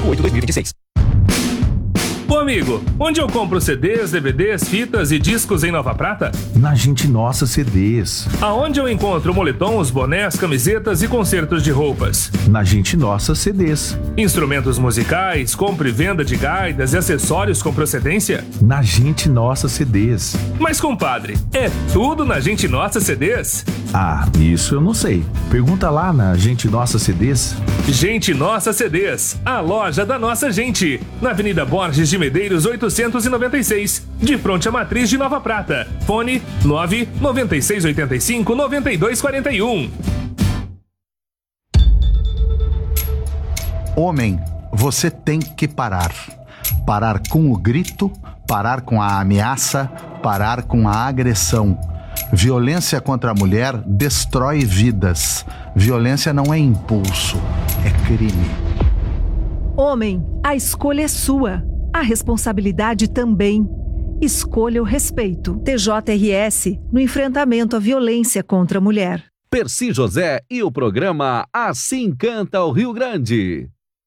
08/2026. Ô amigo, onde eu compro CDs, DVDs, fitas e discos em Nova Prata? Na Gente Nossa CDs. Aonde eu encontro moletons, bonés, camisetas e concertos de roupas? Na Gente Nossa CDs. Instrumentos musicais, compra e venda de gaitas e acessórios com procedência? Na Gente Nossa CDs. Mas compadre, é tudo na Gente Nossa CDs? Ah, isso eu não sei. Pergunta lá na Gente Nossa CDs. Gente Nossa CDs, a loja da nossa gente. Na Avenida Borges de Medeiros 896, de fronte à Matriz de Nova Prata. Fone 99685-9241. Homem, você tem que parar. Parar com o grito, parar com a ameaça, parar com a agressão. Violência contra a mulher destrói vidas. Violência não é impulso, é crime. Homem, a escolha é sua. A responsabilidade também. Escolha o respeito. TJRS no enfrentamento à violência contra a mulher. Percy José e o programa Assim Canta o Rio Grande.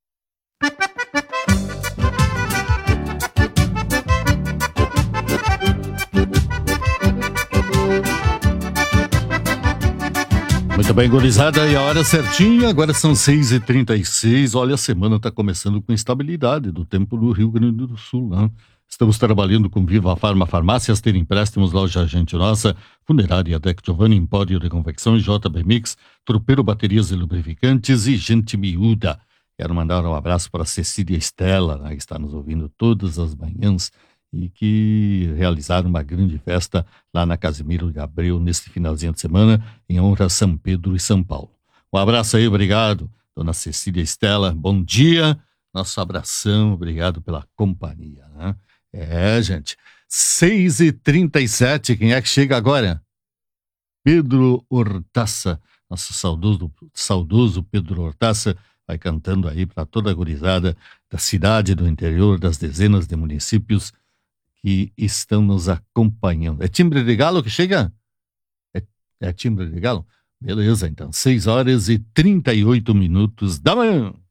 Muito bem, gurizada, e a hora certinha, agora são 6h36. Olha, a semana está começando com instabilidade do tempo do Rio Grande do Sul, né? Estamos trabalhando com Viva Farma Farmácias, Ter Empréstimos, Loja Gente Nossa, Funerária Deck Giovanni, Empório de Confecção, JB Mix, Tropeiro Baterias e Lubrificantes e Gente Miúda. Quero mandar um abraço para a Cecília Estela, né, que está nos ouvindo todas as manhãs e que realizaram uma grande festa lá na Casimiro de Abreu neste finalzinho de semana, em honra a São Pedro e São Paulo. Um abraço aí, obrigado, dona Cecília Estela, bom dia, nosso abração, obrigado pela companhia, né? Gente, 6h37, quem é que chega agora? Pedro Hortaça, nosso saudoso Pedro Hortaça, vai cantando aí para toda a gurizada da cidade, do interior, das dezenas de municípios que estão nos acompanhando. É timbre de galo que chega? É timbre de galo? Beleza, então, 6h38 da manhã.